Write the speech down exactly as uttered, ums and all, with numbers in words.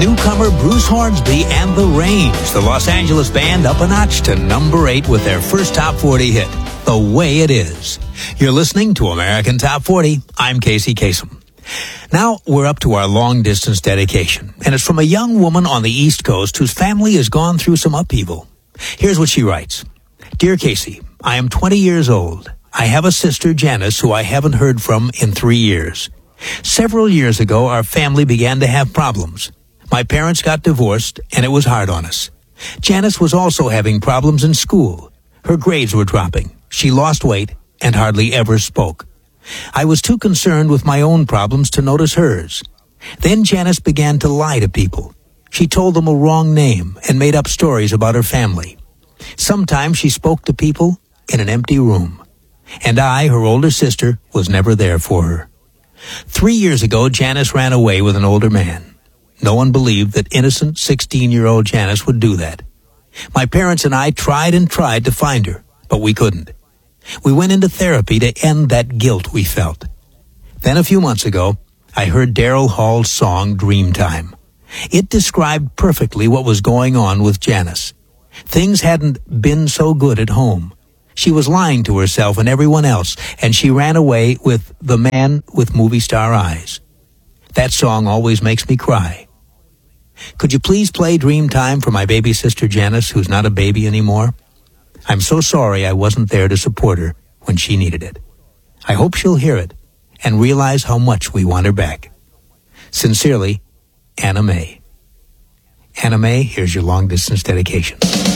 Newcomer Bruce Hornsby and The Range, the Los Angeles band, up a notch to number eight with their first top forty hit, The Way It Is. You're listening to American Top forty. I'm Casey Kasem. Now we're up to our long-distance dedication, and it's from a young woman on the East Coast whose family has gone through some upheaval. Here's what she writes. Dear Casey, I am twenty years old. I have a sister, Janice, who I haven't heard from in three years. Several years ago, our family began to have problems. My parents got divorced, and it was hard on us. Janice was also having problems in school. Her grades were dropping. She lost weight and hardly ever spoke. I was too concerned with my own problems to notice hers. Then Janice began to lie to people. She told them a wrong name and made up stories about her family. Sometimes she spoke to people in an empty room. And I, her older sister, was never there for her. Three years ago, Janice ran away with an older man. No one believed that innocent sixteen-year-old Janice would do that. My parents and I tried and tried to find her, but we couldn't. We went into therapy to end that guilt we felt. Then a few months ago, I heard Daryl Hall's song, Dreamtime. It described perfectly what was going on with Janice. Things hadn't been so good at home. She was lying to herself and everyone else, and she ran away with the man with movie star eyes. That song always makes me cry. Could you please play Dreamtime for my baby sister Janice, who's not a baby anymore? I'm so sorry I wasn't there to support her when she needed it. I hope she'll hear it and realize how much we want her back. Sincerely, Anna Mae. Anna Mae, here's your long-distance dedication.